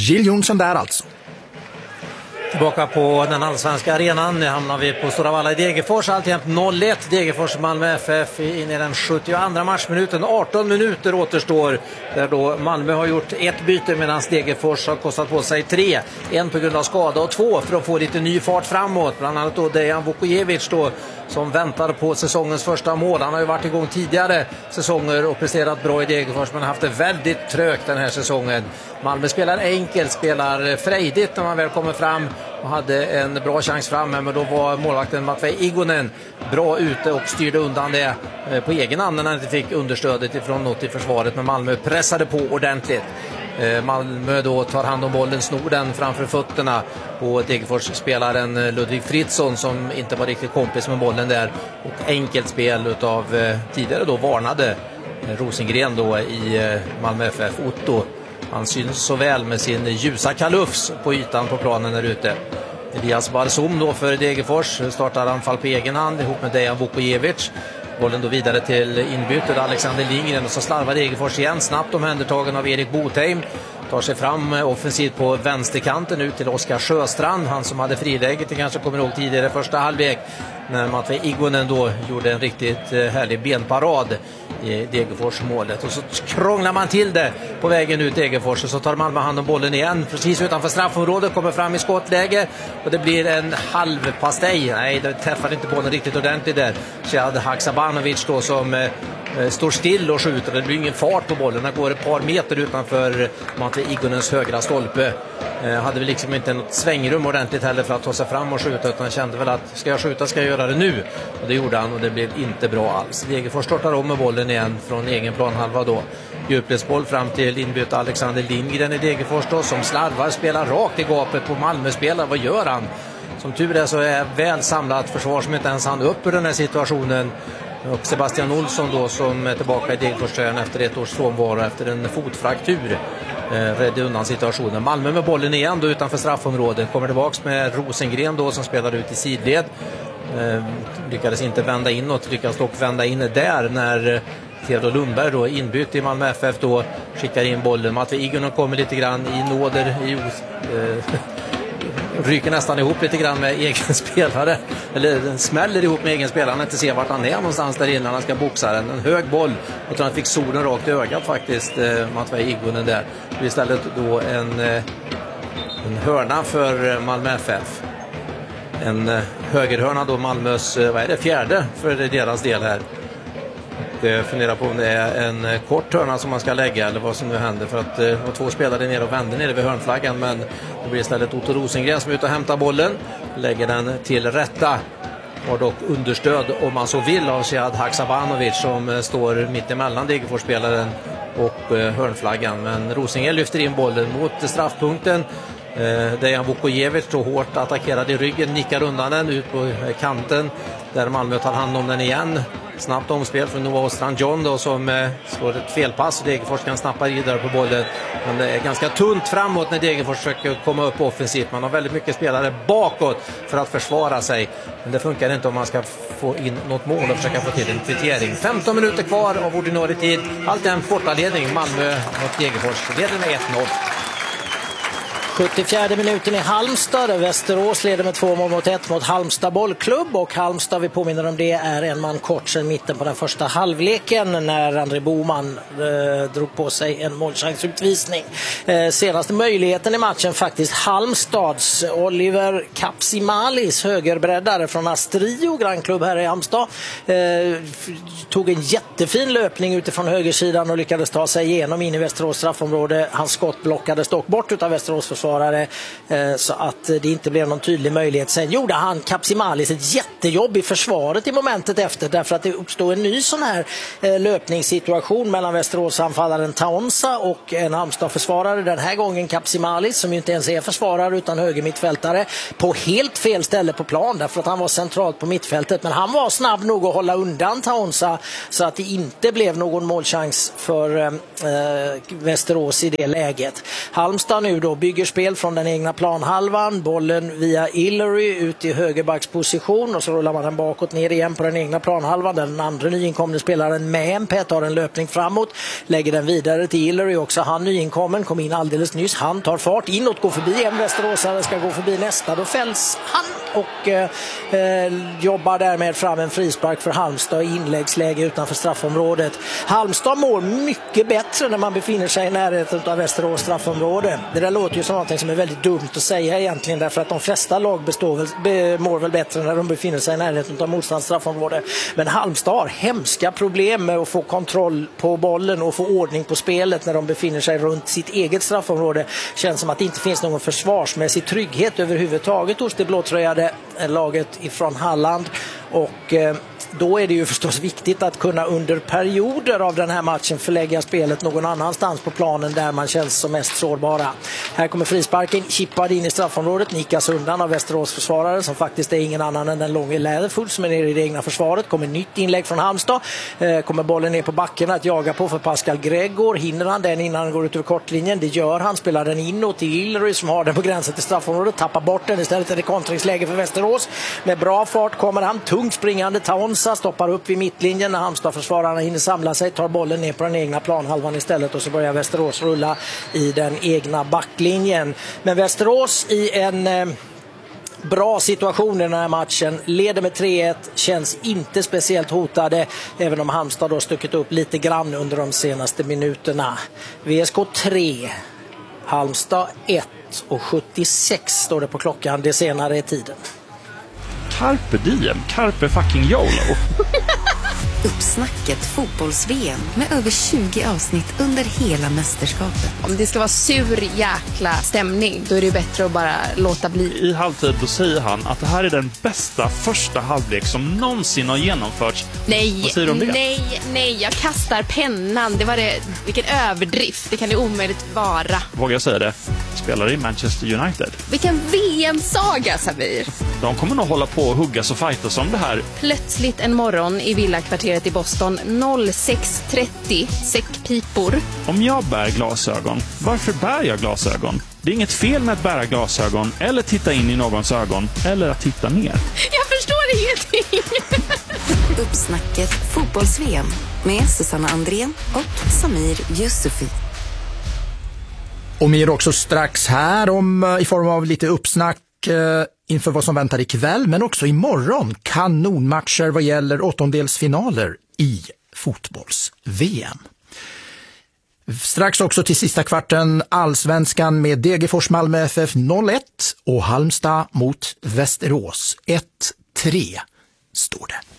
Jill Johnson där alltså. Tillbaka på den allsvenska arenan. Nu hamnar vi på Stora Valla i Degerfors. Alltjämt 0-1. Degerfors Malmö FF in i den 72 matchminuten. 18 minuter återstår. Där då Malmö har gjort ett byte medan Degerfors har kostat på sig 3. En på grund av skada och 2 för att få lite ny fart framåt. Bland annat då Dejan Vukojevic då, som väntar på säsongens första mål. Han har ju varit igång tidigare säsonger och presterat bra i Degerfors, men har haft det väldigt trögt den här säsongen. Malmö spelar enkelt, spelar frejdigt när man väl kommer fram och hade en bra chans fram, men då var målvakten Matvej Igonen bra ute och styrde undan det på egen hand när han inte fick understödet ifrån något i försvaret, men Malmö pressade på ordentligt. Malmö då tar hand om bollen, snor den framför fötterna på Degerfors-spelaren Ludvig Fritzson som inte var riktigt kompis med bollen där, och enkelt spel utav tidigare då varnade Rosengren då i Malmö FF, Otto. Han syns så väl med sin ljusa kalufs på ytan på planen där ute. Elias Barzum då för Degerfors startar anfall på egen hand ihop med Dejan Vukojevic. Bollen då vidare till inbytet Alexander Lindgren, och så slarvar Degerfors igen, snabbt omhändertagen av Erik Botheim. Tar sig fram offensivt på vänsterkanten ut till Oskar Sjöstrand, han som hade friläget, det kanske kommer ihåg tidigare första halvlek när Matvej Igonen då gjorde en riktigt härlig benparad i Degerfors målet. Och så krånglar man till det på vägen ut Degerfors, och så tar Malmö hand om bollen igen precis utanför straffområdet, kommer fram i skottläge och det blir en halv pastej. Nej, det träffar inte bollen riktigt ordentligt där. Shad Haksabanovic då som står still och skjuter. Det blir ingen fart på bollen. Den går ett par meter utanför Matvej Igonens högra stolpe. Hade väl liksom inte något svängrum ordentligt heller för att ta sig fram och skjuta, utan kände väl att ska jag skjuta ska jag göra det nu. Och det gjorde han, och det blev inte bra alls. Degerfors startar om med bollen igen från egen planhalva då. Djupledsboll fram till inbytt Alexander Lindgren i Degerfors då, som slarvar, spelar rakt i gapet på Malmö-spelare. Vad gör han? Som tur är så är väl samlat försvar som inte ens han upp ur den här situationen. Och Sebastian Olsson då, som är tillbaka i Degerfors-tröjan efter ett års frånvaro efter en fotfraktur, räddade undan situationen. Malmö med bollen igen då utanför straffområdet, kommer tillbaks med Rosengren då som spelar ut i sidled. Lyckades inte vända inåt, lyckades dock vända in där när Theodor Lundberg då inbytt i Malmö FF då skickar in bollen. Matvej Igonen kommer lite grann i nåder ryker nästan ihop lite grann med egen spelare, eller smäller ihop med egen spelare. Han inte ser vart han är någonstans där innan han ska boxa den. En hög boll, och han fick solen rakt i ögat faktiskt, Matvej Igonen där. Istället då en hörna för Malmö FF. En högerhörna då, Malmös, vad är det, fjärde för deras del här. Jag funderar på om det är en kort hörna som man ska lägga eller vad som nu händer, för att det var 2 spelare ner och vände nere vid hörnflaggan, men det blir istället Otto Rosengren som är ute och hämtar bollen, lägger den till rätta, har dock understöd om man så vill av Shad Haksabanovic som står mitt emellan Degerfors-spelaren och hörnflaggan, men Rosengren lyfter in bollen mot straffpunkten. Dejan Vukojevic då hårt attackerad i ryggen, nickar undan den ut på kanten där Malmö tar hand om den igen. Snabbt omspel från Noah Ostran-John då, som slår ett felpass. Degerfors kan snappa vidare på bollen, men det är ganska tunt framåt när Degerfors försöker komma upp offensivt. Man har väldigt mycket spelare bakåt för att försvara sig, men det funkar inte om man ska få in något mål och försöka få till en kvittering. 15 minuter kvar av ordinarie tid. Allt är en bortaledning. Malmö mot Degerfors leder med 1-0. 74 minuten i Halmstad. Västerås leder med 2-1 mot Halmstad bollklubb, och Halmstad, vi påminner om det, är en man kort sedan mitten på den första halvleken när André Boman drog på sig en målchansutvisning. Senaste möjligheten i matchen faktiskt Halmstads Oliver Kapsimalis, högerbreddare från Astrio Grandklubb här i Halmstad, tog en jättefin löpning utifrån högersidan och lyckades ta sig igenom in i Västerås straffområde. Hans skott blockades dock bort utav Västerås försvarare, så att det inte blev någon tydlig möjlighet. Sen gjorde han Kapsimalis ett jättejobb i försvaret i momentet efter, därför att det uppstod en ny sån här löpningssituation mellan Västerås-anfallaren Taonsa och en Halmstad-försvarare. Den här gången Kapsimalis, som ju inte ens är försvarare utan höger mittfältare, på helt fel ställe på plan, därför att han var centralt på mittfältet, men han var snabb nog att hålla undan Taonsa så att det inte blev någon målchans för Västerås i det läget. Halmstad nu då bygger spel omställningsspel från den egna planhalvan. Bollen via Hillary ut i högerbacksposition och så rullar man den bakåt ner igen på den egna planhalvan. Den andra nyinkomne spelaren Mämpä tar en löpning framåt, lägger den vidare till Hillary. Också han nyinkommen, kom in alldeles nyss. Han tar fart inåt, går förbi en västeråsare, ska gå förbi nästa. Då fälls han och jobbar därmed fram en frispark för Halmstad i inläggsläge utanför straffområdet. Halmstad mår mycket bättre när man befinner sig i närheten av Västerås straffområde. Det där låter ju som något som är väldigt dumt att säga egentligen, därför att de flesta lag mår väl bättre när de befinner sig i närheten av motståndets straffområde. Men Halmstad har hemska problem med att få kontroll på bollen och få ordning på spelet när de befinner sig runt sitt eget straffområde. Känns som att det inte finns någon försvarsmässig trygghet överhuvudtaget hos det blåtröjade laget ifrån Halland. Och då är det ju förstås viktigt att kunna under perioder av den här matchen förlägga spelet någon annanstans på planen där man känns som mest sårbara. Här kommer frisparken, chippad in i straffområdet, nikas undan av Västerås försvarare som faktiskt är ingen annan än den långe Läderfull som är nere i det egna försvaret. Kommer nytt inlägg från Halmstad, kommer bollen ner på backen att jaga på för Pascal Gregor. Hinner han den innan han går ut över kortlinjen? Det gör han, spelar den inåt till Hillary som har den på gränsen till straffområdet, tappar bort den, istället är det kontringsläge för Västerås. Med bra fart kommer han, tungt springande Taonsa, stoppar upp vid mittlinjen när Halmstad-försvararna hinner samla sig, tar bollen ner på den egna planhalvan istället och så börjar Västerås rulla i den egna backlinjen. Men Västerås i en bra situation i den här matchen, leder med 3-1, känns inte speciellt hotade, även om Halmstad då stuckit upp lite grann under de senaste minuterna. VSK 3, Halmstad 1 och 76 står det på klockan, det senare i tiden. Carpe diem, carpe fucking YOLO. Uppsnacket fotbolls-VM med över 20 avsnitt under hela mästerskapet. Om det ska vara sur jäkla stämning, då är det bättre att bara låta bli. I halvtid då säger han att det här är den bästa första halvlek som någonsin har genomförts. Nej, vad säger du om det? nej, jag kastar pennan. Vilken överdrift, det kan det omöjligt vara. Vågar jag säga det? Spelar i Manchester United. Vilken VM-saga, Samir. De kommer nog hålla på och huggas och fightas om det här. Plötsligt en morgon i villakvarteret i Boston 06:30, säckpipor. Om jag bär glasögon, varför bär jag glasögon? Det är inget fel med att bära glasögon eller titta in i någons ögon eller att titta ner. Jag förstår ingenting. Uppsnacket fotbolls-VM med Susanna Andrén och Samir Yusufi. Och mer också strax här i form av lite uppsnack inför vad som väntar ikväll, men också imorgon kanonmatcher vad gäller åttondelsfinaler i fotbolls-VM. Strax också till sista kvarten Allsvenskan med Degerfors Malmö FF 0-1 och Halmstad mot Västerås 1-3 står det.